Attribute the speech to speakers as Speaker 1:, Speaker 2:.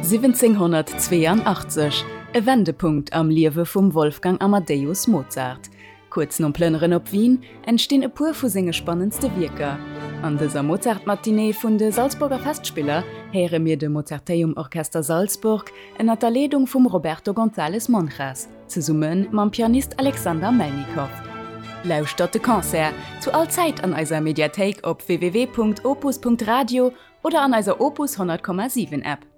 Speaker 1: 1782, e Wendepunkt am Liewe vum Wolfgang Amadeus Mozart. Kurz no Plënneren op Wien entstehen e puer vu senge spannendste Wirker. An deser Mozart-Matinee vun de Salzburger Festspieler here mir de Mozarteum Orchester Salzburg en Erledung vum Roberto González Monjas, ze summen mam Pianist Alexander Melnikow. Lauscht de Konzert zu all Zeit an eiser Mediathek op www.opus.radio oder an eiser Opus 100,7 App.